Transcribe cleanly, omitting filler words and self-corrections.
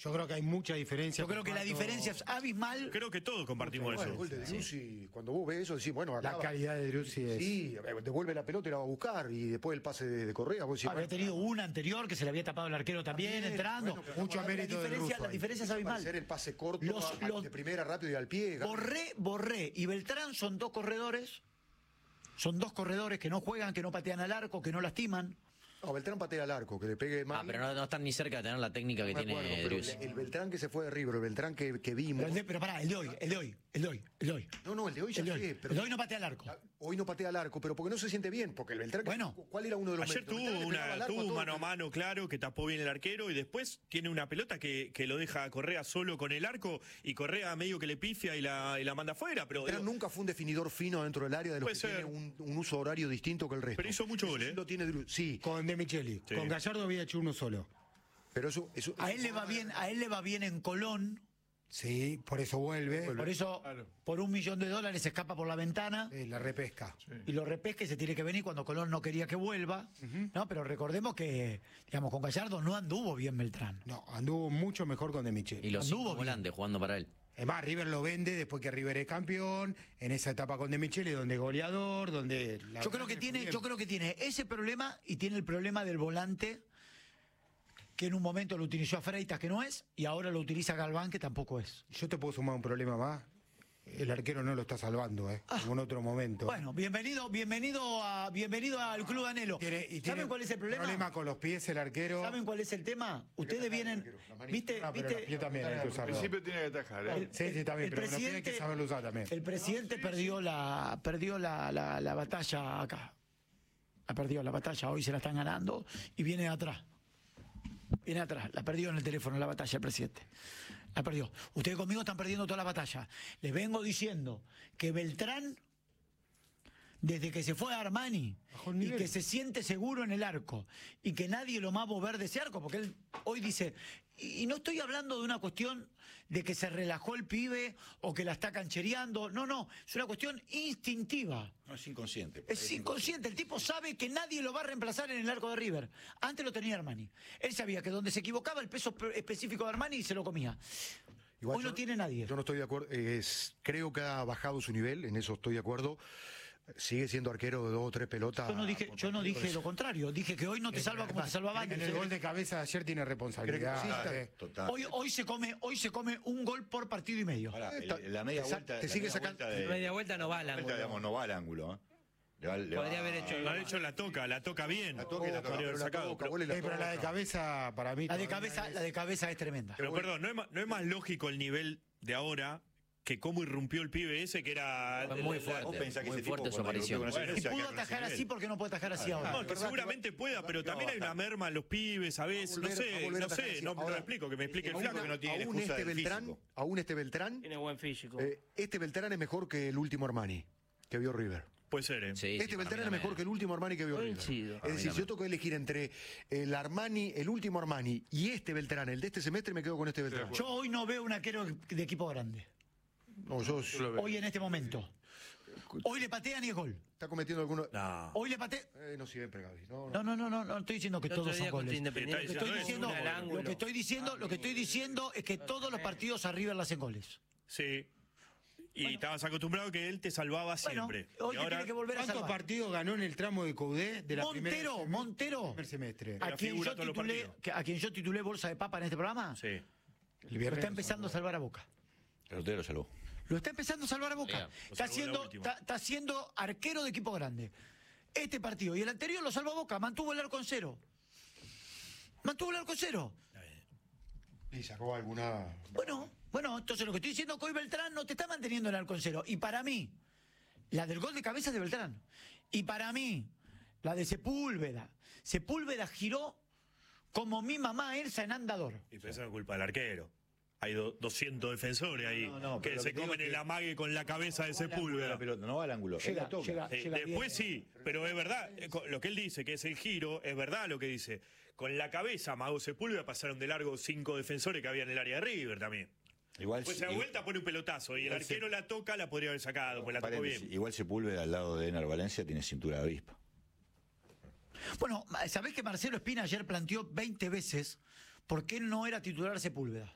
Yo creo que hay mucha diferencia. Yo creo que la diferencia es abismal. Creo que todos compartimos Bueno, el eso. gol de Driussi, cuando vos ves eso, decís, bueno, La calidad de Driussi es... Sí, devuelve la pelota y la va a buscar, y después el pase de Correa, vos decís, Había tenido una anterior que se le había tapado el arquero también, entrando. bueno, pero mucho mérito de Russo La ahí. diferencia es abismal. hacer el pase corto, de primera rápido y al pie. Borré y Beltrán son dos corredores. Son dos corredores que no juegan, que no patean al arco, que no lastiman. No, Beltrán patea al arco, que le pegue mal. Pero no están ni cerca de tener la técnica que No me tiene acuerdo, pero Driussi. el Beltrán que se fue de River, el Beltrán que vimos. Pero pará, el de hoy. No, el de hoy ya sé, pero El de hoy no patea al arco. hoy no patea al arco, pero porque no se siente bien, porque el Beltrán, Bueno. ¿cuál era uno de los Ayer méritos? Beltrán le pegaba al arco tuvo a un todo mano a el- mano claro que tapó bien el arquero y después tiene una pelota que lo deja a Correa solo con el arco y Correa medio que le pifia y la manda afuera. Pero Beltrán digo, nunca fue un definidor fino dentro del área de los Puede que ser. tiene un uso horario distinto que el resto. Pero hizo mucho gol, Sí ¿eh? lo tiene sí, Con De Micheli. Sí. Con Gallardo había hecho uno solo. pero eso A él le va bien en Colón. Sí, por eso vuelve. Por eso, por $1 millón se escapa por la ventana. La repesca. Y lo repesca y se tiene que venir cuando Colón no quería que vuelva. No, pero recordemos que, digamos, con Gallardo no anduvo bien Beltrán. No, anduvo mucho mejor con De Micheli. Y los Anduvo 5 bien. volantes jugando para él. Es más, River lo vende después que River es campeón, en esa etapa con De Micheli, donde es goleador, donde... Yo creo que tiene ese problema y tiene el problema del volante, que en un momento lo utilizó a Freitas, que no es, y ahora lo utiliza Galván, que tampoco es. Yo te puedo sumar un problema más. El arquero no lo está salvando, como en otro momento. Bueno, bienvenido al Club Anhelo. ¿Saben cuál es el problema? Problema con los pies el arquero. ¿Saben cuál es el tema? Ustedes vienen, ¿viste? Ah, pero los pies también hay que Al usarlo. principio tiene que atajar. Sí, también, pero los pies hay que saberlo usar también. El presidente perdió la batalla acá. Perdió la batalla, hoy se la están ganando y viene atrás. Viene atrás, la perdió en el teléfono la batalla el presidente. La perdió. Ustedes conmigo están perdiendo toda la batalla. Les vengo diciendo que Beltrán, desde que se fue a Armani y que se siente seguro en el arco y que nadie lo va a mover de ese arco, porque él hoy dice, y no estoy hablando de una cuestión de que se relajó el pibe o que la está canchereando, no, es una cuestión instintiva. No, es inconsciente. Es inconsciente, el tipo sabe que nadie lo va a reemplazar en el arco de River. Antes lo tenía Armani. Él sabía que donde se equivocaba el peso específico de Armani se lo comía. Igual hoy no tiene nadie. Yo no estoy de acuerdo. Creo que ha bajado su nivel, en eso estoy de acuerdo. Sigue siendo arquero de 2 o 3 pelotas. Yo no dije lo contrario. Dije que hoy no te salva como te salvaba En antes. el gol de cabeza de ayer tiene responsabilidad. Total. Hoy se come un gol por partido y medio. Ahora, la media vuelta. te sigue sacando. Media vuelta no va al ángulo. Digamos, no va al ángulo. ¿eh? Podría haber hecho. lo ha hecho la toca bien. La toca y la toca. Podría haber sacado, pero- Pero la de cabeza, para mí... La de todavía cabeza es tremenda. Pero perdón, ¿no es más lógico el nivel de ahora que cómo irrumpió el pibe ese que era... Fue muy fuerte. Vos pensás que Muy ese fuerte tipo su cuando aparición. irrumpió con Y ese se va a pudo quedar con ese atajar nivel. así porque no puede atajar así ahora. No, que seguramente pueda, pero también hay una merma en los pibes a veces, no sé, no lo explico, que me explique el flaco. que no tiene la Aún excusa este del Beltrán, físico. aún este Beltrán, Tiene buen físico. este Beltrán es mejor que el último Armani que vio River. Puede ser, ¿eh? Sí, Este sí, Beltrán para es mí mejor que el último Armani que vio River. Coincido. Es decir, si yo tengo que elegir entre el Armani, el último Armani y este Beltrán, el de este semestre, me quedo con este Beltrán. Yo hoy no veo un arquero de equipo grande. No, Hoy en este momento. Hoy le patean y es gol. está cometiendo algunos. No. Hoy le patean. No siempre, Gaby. No estoy diciendo que El otro todos son día contra goles. Independiente Lo que estoy diciendo- al ángulo. Lo que estoy diciendo es que todos los partidos a River le hacen goles. Sí. Y estabas acostumbrado que él te salvaba siempre. Hoy Y te ahora, tiene que volver a ¿Cuántos salvar. partidos ganó en el tramo de Coudé de la Montero, primer semestre? a Era quien, figura yo todos los titulé, partidos. a quien yo titulé Bolsa de Papa en este programa, Sí. El lo viernes está empezando a salvar a Boca. El otero salvó. Lo está empezando a salvar a Boca. Bien. Lo salvó en la última. Está siendo arquero de equipo grande. Este partido y el anterior lo salvó a Boca, mantuvo el arco en cero. Y sacó alguna. Bueno, entonces lo que estoy diciendo es que hoy Beltrán no te está manteniendo el arco en cero. Y para mí, la del gol de cabeza es de Beltrán. Y para mí, la de Sepúlveda. Sepúlveda giró como mi mamá Elsa en andador. Y pero eso no es culpa del arquero. Hay 200 defensores ahí No, que pero se lo que comen digo el que- amague con la cabeza de Sepúlveda. La pelota no va al ángulo. Llega, Él la toca. llega Después bien. sí, pero es verdad, lo que él dice, que es el giro, es verdad lo que dice. Con la cabeza, Mago Sepúlveda pasaron de largo 5 defensores que había en el área de River también. Igual Pues se da vuelta, pone un pelotazo y el igual arquero la toca, la podría haber sacado, pues la tocó paréntesis, bien. igual Sepúlveda al lado de Ener Valencia tiene cintura de avispa. Bueno, ¿sabés que Marcelo Espina ayer planteó 20 veces por qué no era titular Sepúlveda?